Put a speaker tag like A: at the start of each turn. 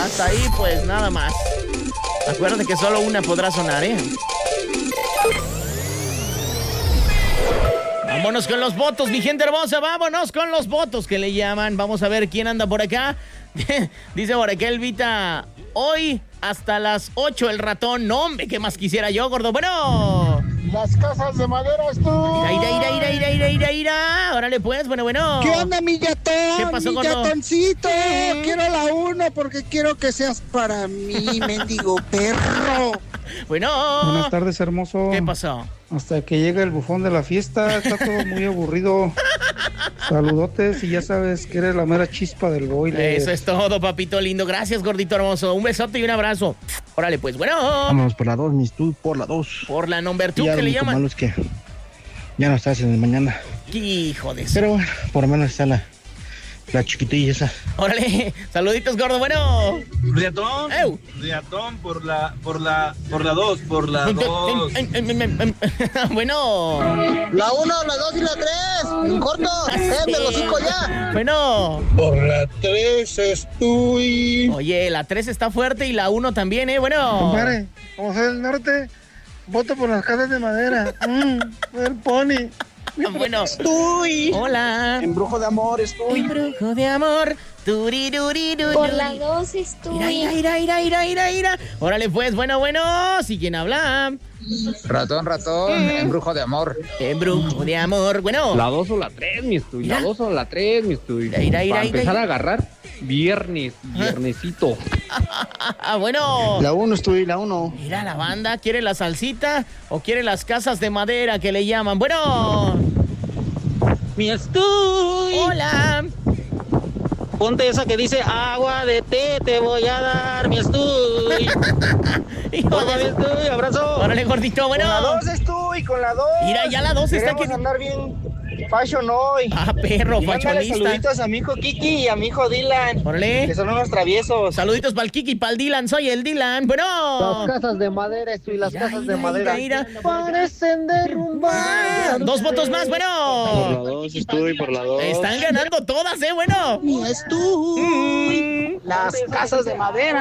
A: Hasta ahí, pues, nada más. Acuérdate que solo una podrá sonar, ¿eh? Vámonos con los votos, mi gente hermosa. Vámonos con los votos que le llaman. Vamos a ver quién anda por acá. Dice por acá Elvita, hoy hasta las 8 el ratón. No, hombre, ¿qué más quisiera yo, gordo? Bueno.
B: Las casas de madera, tú.
A: Ira. Órale, pues, bueno.
B: ¿Qué onda, mi yatón?
A: ¿Qué pasó,
B: mi
A: gordo?
B: yatoncito? Quiero la 1 porque quiero que seas para mí, mendigo perro.
A: Bueno.
C: Buenas tardes, hermoso.
A: ¿Qué pasó?
C: Hasta que llega el bufón de la fiesta, está todo muy aburrido. Saludotes y ya sabes que eres la mera chispa del boiler.
A: Eso es todo, papito lindo. Gracias, gordito hermoso. Un besote y un abrazo. Órale, pues, bueno.
D: Vámonos por la 2, mis tú, por la 2.
A: Por la number 2
D: Ya
A: que
D: lo
A: le
D: único
A: llaman.
D: malo es que ya no estás en el mañana.
A: ¿Qué hijo de eso?
D: Pero bueno, por lo menos está la chiquitilla esa.
A: Órale, saluditos, gordo, bueno.
E: Riatón. Riatón por la 2, por la 2.
A: Bueno.
B: La 1, la 2 y la 3. En corto, me los hocico ya.
A: Bueno.
B: Por la 3 estoy.
A: Oye, la 3 está fuerte y la 1 también, bueno.
C: Compadre, como soy del norte, voto por las casas de madera. El pony.
A: Bueno.
B: Estoy.
A: Hola.
B: Embrujo de amor, estoy.
A: Embrujo de amor. Turiruriruri.
F: Por la 2 estoy.
A: Ira. Órale, pues, bueno. ¿Sí quién habla?
G: Ratón, embrujo de amor.
A: Embrujo de amor, bueno.
H: La 2 o la 3, mi estuy. La 2 o la 3, mi estuy.
A: Ira.
H: Para empezar a agarrar viernesito.
A: Bueno.
D: La 1 estoy, la 1.
A: Mira, la banda, ¿quiere la salsita o quiere las casas de madera que le llaman? Bueno.
I: Mi estuy.
A: Hola.
I: Ponte esa que dice agua de té te voy a dar, mi estuy.
A: Hijo
I: mi estuy, abrazo.
A: Órale, gordito, bueno.
B: Con la 2 estoy, con la 2.
A: Mira, ya la 2 está
B: Queremos andar bien fashion hoy.
A: Ah, perro,
B: Y mándale
A: fashionista.
B: saluditos a mi hijo Kiki y a mi hijo Dylan.
A: Órale.
B: Que son unos traviesos.
A: Saluditos para el Kiki y para el Dylan. Soy el Dylan. Bueno.
B: Las casas de madera, estoy, las casas de madera.
A: Mira.
B: Parecen derrumbar.
A: 2 votos más,
D: Por
A: bueno.
D: la 2 estoy, por la 2.
A: Están ganando todas, bueno.
B: Mi estuy. Las casas de madera.